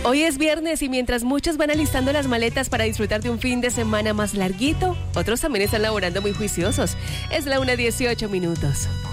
Hoy es viernes y mientras muchos van alistando las maletas para disfrutar de un fin de semana más larguito, otros también están laborando muy juiciosos. Es la 1:18 minutos.